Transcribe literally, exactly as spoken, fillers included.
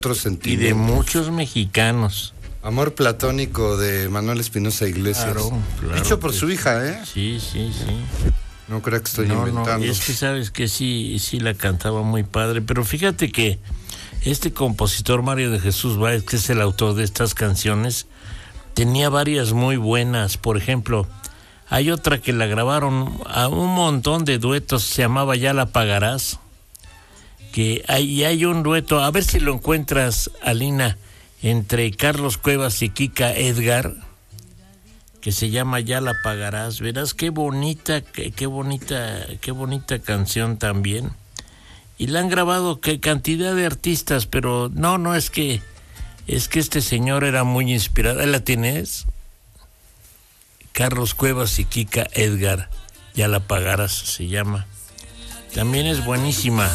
otros Y sentimientos. de muchos mexicanos. Amor platónico de Manuel Espinosa Iglesias. Claro, claro Dicho por que su sí. hija, ¿eh? Sí, sí, sí. No creo que estoy No, inventando. no, y es que sabes que sí, sí la cantaba muy padre, pero fíjate que este compositor Mario de Jesús Báez, que es el autor de estas canciones, tenía varias muy buenas. Por ejemplo, hay otra que la grabaron a un montón de duetos, se llamaba Ya la pagarás, que hay, y hay un dueto, a ver si lo encuentras, Alina, entre Carlos Cuevas y Kika Edgar, que se llama Ya la pagarás. Verás qué bonita, qué, qué bonita, qué bonita canción también. Y la han grabado qué cantidad de artistas, pero no, no es que es que este señor era muy inspirado. ¿Ahí la tienes? Carlos Cuevas y Kika Edgar, Ya la pagarás se llama. También es buenísima.